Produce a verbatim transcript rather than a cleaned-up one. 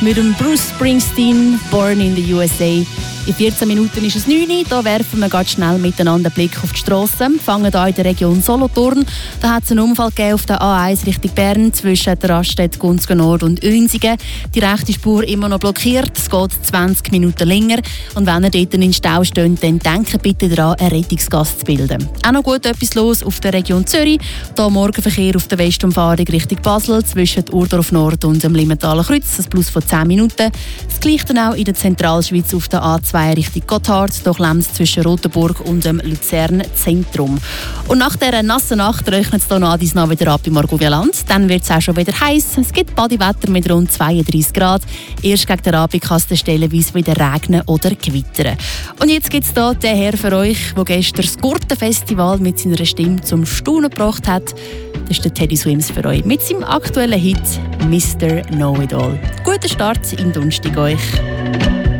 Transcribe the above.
mit dem Bruce Springsteen, Born in the U S A. In vierzehn Minuten ist es neun Uhr. Hier werfen wir ganz schnell miteinander einen Blick auf die Strasse. Wir fangen hier in der Region Solothurn. Da hat es einen Unfall gegeben auf der A eins Richtung Bern zwischen der Raststätte Gunzgen Nord und Uensingen. Die rechte Spur immer noch blockiert. Es geht zwanzig Minuten länger. Und wenn ihr dort in den Stau steht, dann denkt bitte daran, eine Rettungsgasse zu bilden. Auch noch gut etwas los auf der Region Zürich. Hier Morgenverkehr auf der Westumfahrung Richtung Basel zwischen Urdorf Nord und dem Limmentaler Kreuz. Das Plus von zehn Minuten. Das gleiche dann auch in der Zentralschweiz auf der A zwei Richtung Gotthard, durch Lems zwischen Rotenburg und dem Luzern Zentrum. Und nach dieser nassen Nacht rechnet es hier noch dies noch wieder ab im Margovialand. Dann wird es auch schon wieder heiß. Es gibt Badewetter mit rund zweiunddreißig Grad. Erst gegen den Abend kann es dann stellenweise wieder regnen oder gewittern. Und jetzt gibt es hier den Herr für euch, der gestern das Gurtenfestival mit seiner Stimme zum Staunen gebracht hat. Das ist der Teddy Swims für euch mit seinem aktuellen Hit «Mister Know-It-All». Guten Start in den Donnerstag euch.